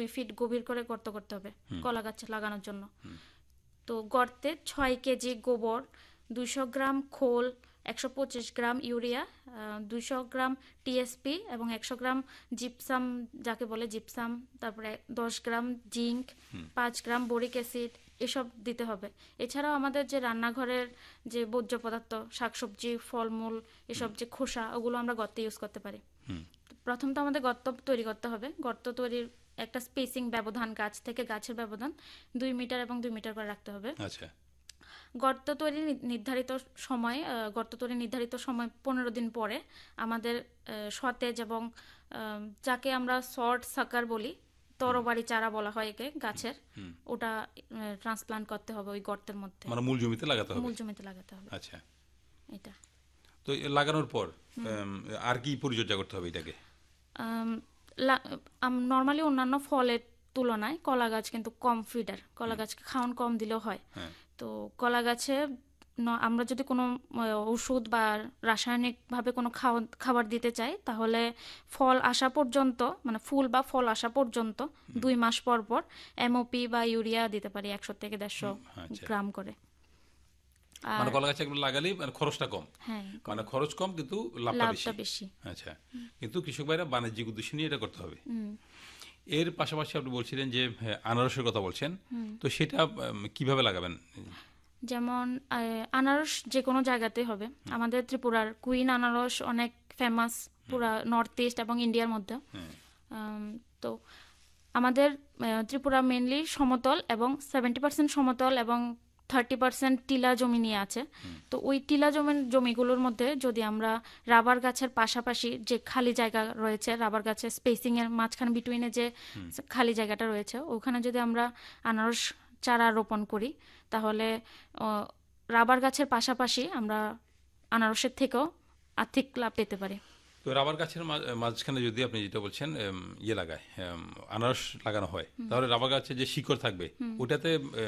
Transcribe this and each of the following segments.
2 fit গভীর করে গর্ত করতে হবে কলা গাছ লাগানোর জন্য। তো গর্তে 6 কেজি গোবর, 200 গ্রাম খোল, 125 গ্রাম ইউরিয়া, 200 গ্রাম টিএসপি এবং 100 গ্রাম জিপসাম, যাকে বলে জিপসাম, তারপরে 10 গ্রাম জিঙ্ক, 5 গ্রাম বোরিক অ্যাসিড, এসব দিতে হবে। এছাড়াও আমাদের যে রান্নাঘরের যে বর্জ্য পদার্থ, শাকসবজি, ফলমূল, এসব যে খোসা, ওগুলো আমরা গর্তে ইউজ করতে পারি। প্রথম তো আমাদের গর্ত তৈরি করতে হবে। গর্ত তৈরির একটা স্পেসিং ব্যবধান, গাছ থেকে গাছের ব্যবধান 2 মিটার এবং 2 মিটার করে রাখতে হবে। আচ্ছা। গর্ত তৈরির নির্ধারিত সময় 15 দিন পরে আমাদের সতেজ এবং যাকে আমরা শর্ট সাকার বলি, তরবারি চারা বলা হয় একে গাছের, ওটা ট্রান্সপ্লান্ট করতে হবে ওই গর্তের মধ্যে, মানে মূল জমিতে লাগাতে হবে। মূল জমিতে লাগাতে হবে। আচ্ছা। এটা তো লাগানোর পর আর কি পরিচর্যা করতে হবে এটাকে? নর্মালি অন্যান্য ফলের তুলনায় কলা গাছ কিন্তু কম ফিডার, কলা গাছকে খাওয়ান কম দিলেও হয়। তো কলা গাছে আমরা যদি কোনো ওষুধ বা রাসায়নিকভাবে কোনো খাবার দিতে চাই, তাহলে ফল আসা পর্যন্ত, মানে ফুল বা ফল আসা পর্যন্ত 2 মাস পর পর এমওপি বা ইউরিয়া দিতে পারি 100 থেকে 150 গ্রাম করে। মানে কলা গাছে এগুলো লাগালে খরচটা কম, মানে খরচ কম কিন্তু লাভটা বেশি। আচ্ছা, কিন্তু কৃষক ভাইরা বাণিজ্যিক উদ্দেশ্য নিয়ে এটা করতে হবে। এর পাশাপাশি আপনি বলছিলেন যে আনারসের কথা বলছেন, তো সেটা কিভাবে লাগাবেন? যেমন আনারস যে কোনো জায়গাতে হবে। আমাদের ত্রিপুরার কুইন আনারস অনেক ফেমাস পুরা নর্থ ইস্ট এবং ইন্ডিয়ার মধ্যে। তো আমাদের ত্রিপুরা মেনলি সমতল এবং 70% সমতল এবং 30% টিলা জমি নিয়ে আছে। তো ওই টিলা জমিগুলোর মধ্যে যদি আমরা রাবার গাছের পাশাপাশি যে খালি জায়গা রয়েছে, রাবার গাছের স্পেসিং এর মাঝখানে বিটুইনে যে খালি জায়গাটা রয়েছে, ওখানে যদি আমরা আনারস চারা রোপণ করি, তাহলে রাবার গাছের পাশাপাশি আমরা আনারসের থেকেও আর্থিক লাভ পেতে পারি। তো রাবার গাছের মাঝখানে যদি আপনি যেটা বলছেন আনারস লাগানো হয়, তাহলে রাবার গাছের যে শিকড় থাকবে ওটাতে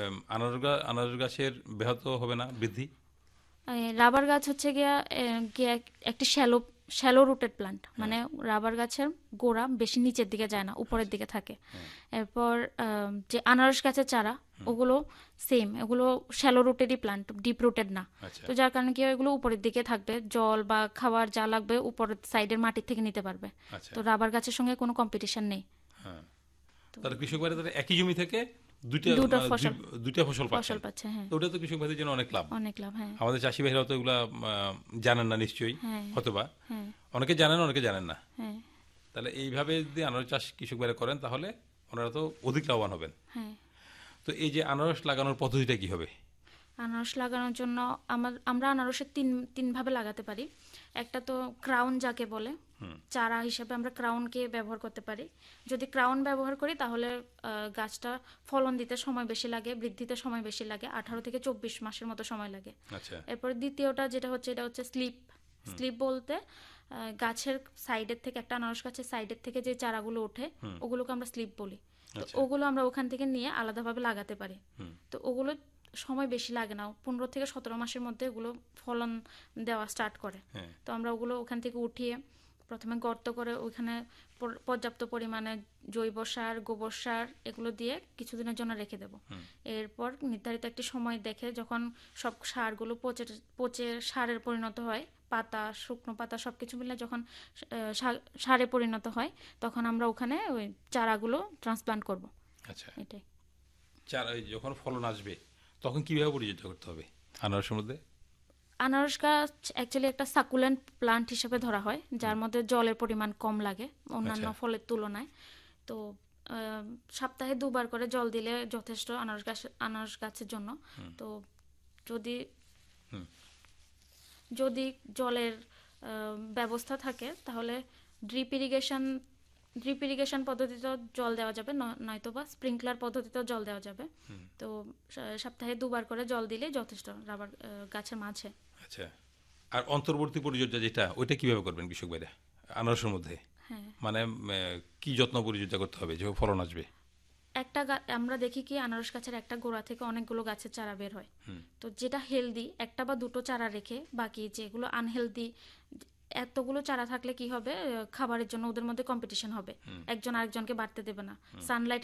আনারস গাছের ব্যাহত হবে না বৃদ্ধি? রাবার গাছ হচ্ছে গিয়া একটি শ্যালো রুটেড প্লান্ট, মানে রাবার গাছের গোড়া বেশি নিচের দিকে যায় না, উপরের দিকে থাকে। এরপর যে আনারস গাছের চারা, ওগুলো সেম, এগুলো শ্যালো রুটেডই প্লান্ট, ডিপ রুটেড না। তো যার কারণে কি এগুলো উপরের দিকে থাকবে, জল বা খাবার যা লাগবে উপরের সাইডের মাটির থেকে নিতে পারবে। তো রাবার গাছের সঙ্গে কোনো কম্পিটিশন নেই। তাহলে কৃষক ভাইরা একই জমি থেকে দুইটা ফসল পাচ্ছে। ওটা তো কৃষক ভাইদের জন্য অনেক লাভ। আমাদের চাষি ভাইরা তো এগুলা জানেন না নিশ্চয়ই, হয়তোবা অনেকে জানেন, অনেকে জানেন না। তাহলে এইভাবে যদি আনারস চাষ কৃষক ভাইরা করেন, তাহলে ওনারা তো অধিক লাভবান হবেন। তো এই যে আনারস লাগানোর পদ্ধতিটা কি হবে? আনারস লাগানোর জন্য আমরা আনারসের তিন ভাবে লাগাতে পারি। একটা তো ক্রাউন যাকে বলে, চারা হিসেবে আমরা ক্রাউনকে ব্যবহার করতে পারি। যদি ক্রাউন ব্যবহার করি তাহলে গাছটা ফলন দিতে সময় বেশি লাগে, বৃদ্ধিতে সময় বেশি লাগে, 18 থেকে 24 মাসের মতো সময় লাগে। এরপর দ্বিতীয়টা যেটা হচ্ছে, এটা হচ্ছে স্লিপ বলতে গাছের সাইডের থেকে, একটা আনারস গাছের সাইডের থেকে যে চারাগুলো ওঠে ওগুলোকে আমরা স্লিপ বলি। তো ওগুলো আমরা ওখান থেকে নিয়ে আলাদাভাবে লাগাতে পারি। তো ওগুলো সময় বেশি লাগে না, 15 থেকে 17 মাসের মধ্যে ওগুলো ফলন দেওয়া স্টার্ট করে। তো আমরা ওগুলো ওখান থেকে উঠিয়ে প্রথমে গর্ত করে ওইখানে পর্যাপ্ত পরিমাণে জৈব সার, গোবর সার এগুলো দিয়ে কিছুদিনের জন্য রেখে দেব। এরপর নির্ধারিত একটি সময় দেখে যখন সব সারগুলো পচে সারের পরিণত হয়, পাতা, শুকনো পাতা সবকিছু মিলে যখন সারে পরিণত হয়, তখন আমরা ওখানে ওই চারাগুলো ট্রান্সপ্লান্ট করব। আচ্ছা, এটাই। চারা যখন ফলন আসবে তখন কিভাবে পরিচর্যা করতে হবে আনারসের মধ্যে? আনারস গাছ অ্যাকচুয়ালি একটা সাকুলেন্ট প্লান্ট হিসেবে ধরা হয়, যার মধ্যে জলের পরিমাণ কম লাগে অন্যান্য ফলের তুলনায়। তো সপ্তাহে 2 বার করে জল দিলে যথেষ্ট আনারস গাছের জন্য। তো যদি জলের ব্যবস্থা থাকে তাহলে ড্রিপ ইরিগেশন পদ্ধতিতেও জল দেওয়া যাবে, নয়তো বা স্প্রিংকলার পদ্ধতিতেও জল দেওয়া যাবে। তো সপ্তাহে 2 বার করে জল দিলে যথেষ্ট রাবার গাছের মাঝে। আচ্ছা, আর অন্তর্বর্তী পরিচর্যা যেটা, ওইটা কিভাবে করবেন কৃষক ভাইরা আনারসের মধ্যে? মানে কি যত্ন পরিচর্যা করতে হবে যখন ফলন আসবে? আমরা দেখি কি আনারস গাছের একটা গোড়া থেকে অনেকগুলো গাছের চারা বের হয়। তো যেটা হেলদি, একটা বা দুটো চারা রেখে, বাকি যেগুলো আনহেলদি, এতগুলো চারা থাকলে কি হবে, খাবারের জন্য ওদের মধ্যে কম্পিটিশন হবে, একজন আরেকজনকে বাড়তে দেবে না, সানলাইট